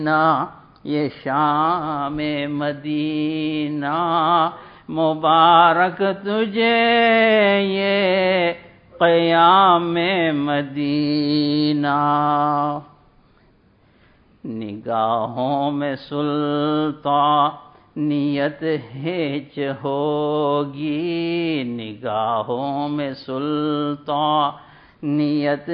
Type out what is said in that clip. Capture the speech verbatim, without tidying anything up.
ना ये शाम मदीना मुबारक तुझे ये क़याम मदीना। निगाहों में सुल्तानियत हेच होगी, निगाहों में सुल्तानियत